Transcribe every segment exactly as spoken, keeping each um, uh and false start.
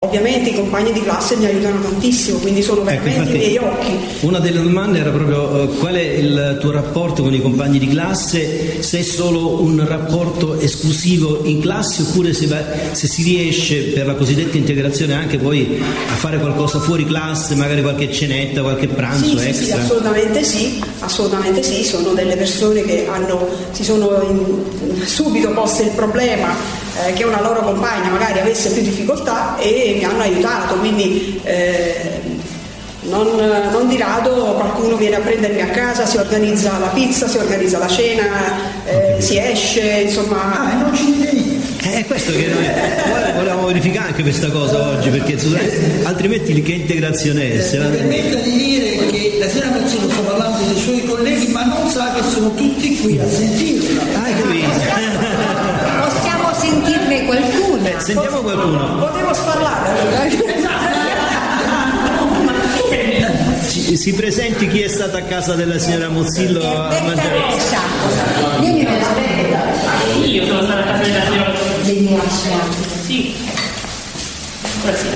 ovviamente i compagni di classe mi aiutano tantissimo, quindi sono veramente ecco, infatti, i miei occhi. Una delle domande era proprio uh, qual è il tuo rapporto con i compagni di classe, se è solo un rapporto esclusivo in classe oppure se, va, se si riesce per la cosiddetta integrazione anche poi a fare qualcosa fuori classe, magari qualche cenetta, qualche pranzo sì, extra. Sì, sì, assolutamente sì, assolutamente sì, sono delle persone che hanno, si sono in, subito poste il problema eh, che una loro compagna magari avesse più difficoltà e mi hanno aiutato, quindi eh, non, non di rado qualcuno viene a prendermi a casa, si organizza la pizza, si organizza la cena, eh, okay. si esce, insomma. Ah, e non ci dite niente. È questo che noi volevamo verificare anche questa cosa oggi, perché altrimenti che integrazione è? Se mi permetta di dire che la signora Mazzillo sta parlando dei suoi colleghi, ma non sa che sono tutti qui a sentirla. Ah, possiamo, possiamo sentirne qualcuno. Beh, sentiamo qualcuno. Potevo sparlare. Si, si presenti chi è stato a casa della signora Mozzillo a mangiare. Vieni a Io sono stata a casa della signora Mozzillo. Sì. Buonasera.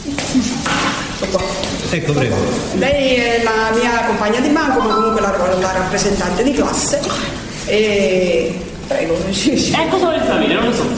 Ecco, prego. Lei è la mia compagna di banco, ma comunque la, la rappresentante di classe. E prego. Ecco solo il sapere, non lo so.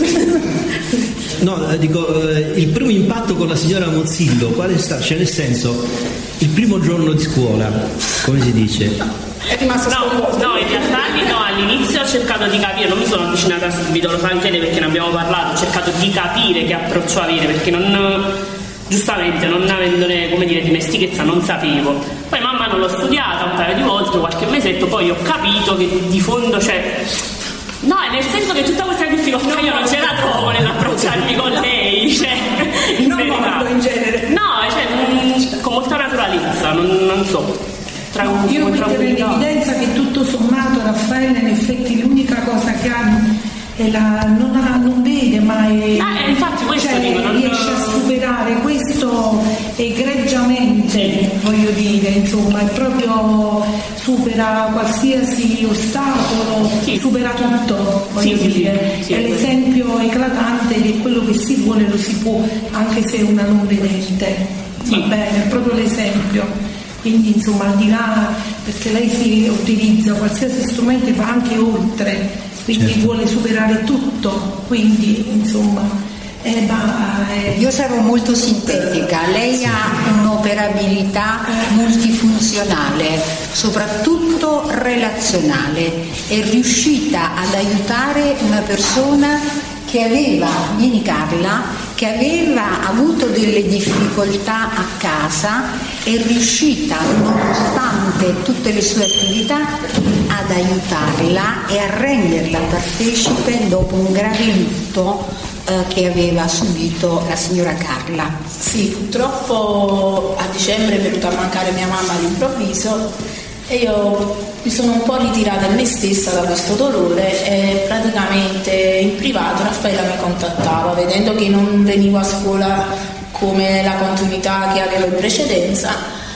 No, dico, eh, il primo impatto con la signora Mozzillo, quale sta? Cioè, nel senso, il primo giorno di scuola, come si dice? È rimasto no, no, in realtà no, all'inizio ho cercato di capire, non mi sono avvicinata subito, lo sa anche lei perché ne abbiamo parlato, ho cercato di capire che approccio avere, perché non, giustamente non avendone, come dire, dimestichezza non sapevo. Poi man mano l'ho studiata un paio di volte, qualche mesetto, poi ho capito che di fondo c'è... No, è nel senso che tutta questa difficoltà io non ce la trovo nell'approcciarmi con lei, cioè, in non verità. In genere. No, cioè, con molta naturalezza, non, non so. Tra un, io metterei in evidenza che tutto sommato Raffaella in effetti l'unica cosa che ha è la, non, ha, non vede mai, ah, infatti questo cioè, dico, non riesce a superare questo egregiamente, sì. voglio dire, insomma, è proprio supera qualsiasi ostacolo, sì. supera tutto, voglio sì, dire, sì, sì, è l'esempio eclatante che quello che si vuole lo si può, anche se è una non vedente, sì. va bene, è proprio l'esempio. Quindi insomma al di là, perché lei si utilizza qualsiasi strumento e va anche oltre, quindi certo. vuole superare tutto, quindi insomma eh, ma, eh. io sarò molto sintetica, lei sì. ha un'operabilità multifunzionale, soprattutto relazionale, è riuscita ad aiutare una persona che aveva, vieni Carla, che aveva avuto delle difficoltà a casa, è riuscita, nonostante tutte le sue attività, ad aiutarla e a renderla partecipe dopo un grave lutto eh, che aveva subito la signora Carla. Sì, purtroppo a dicembre è venuta a mancare mia mamma all'improvviso e io mi sono un po' ritirata in me stessa da questo dolore e praticamente in privato Raffaella mi contattava vedendo che non venivo a scuola come la continuità che avevo in precedenza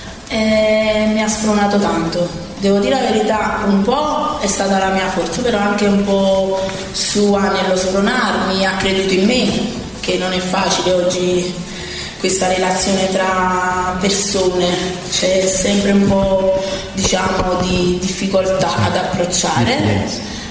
e mi ha spronato tanto. Devo dire la verità, un po' è stata la mia forza, però anche un po' sua nello spronarmi, ha creduto in me, che non è facile oggi questa relazione tra persone, c'è sempre un po' diciamo di difficoltà ad approcciare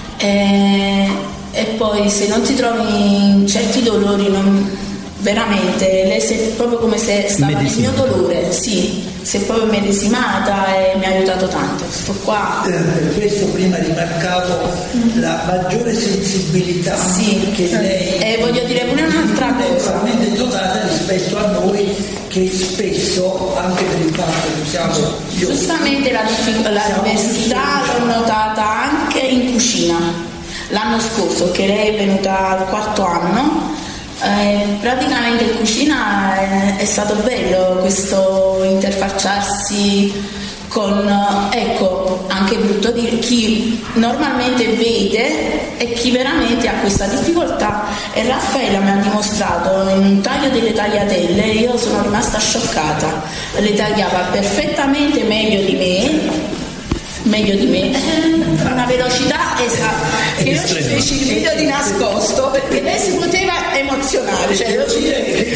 e, e poi se non ti trovi in certi dolori non, veramente lei si è proprio come se stava nel mio dolore, sì, si è proprio medesimata e mi ha aiutato tanto. Sto qua. Eh, per questo prima rimarcavo mm. la maggiore sensibilità sì. che lei e voglio dire pure un'altra cosa veramente dotata rispetto a noi che spesso anche per il fatto che siamo io, giustamente la, la diversità l'ho notata anche in cucina l'anno scorso che lei è venuta al quarto anno. Eh, praticamente in cucina è, è stato bello questo interfacciarsi con, ecco, anche brutto dire, chi normalmente vede e chi veramente ha questa difficoltà e Raffaella mi ha dimostrato in un taglio delle tagliatelle, io sono rimasta scioccata, le tagliava perfettamente meglio di me meglio di me, una velocità esatta che io ci feci il video di nascosto perché lei si poteva emozionare, cioè devo dire che